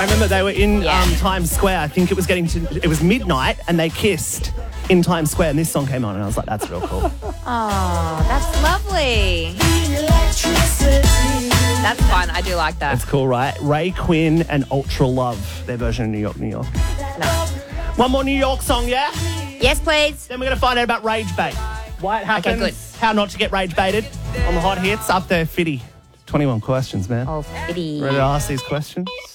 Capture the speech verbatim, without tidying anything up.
I remember they were in Yeah. um, Times Square. I think it was getting to, it was midnight and they kissed in Times Square and this song came on and I was like, that's real cool. Oh, that's lovely. That's fun. I do like that. That's cool, right? Ray Quinn and Ultra Love, their version of New York, New York. No. One more New York song, yeah? Yes, please. Then we're going to find out about rage bait. Why it happens, good. how not to get rage baited on the hot hits. Up there, Fitty. twenty-one questions, man. Oh, Fitty. Ready to ask these questions?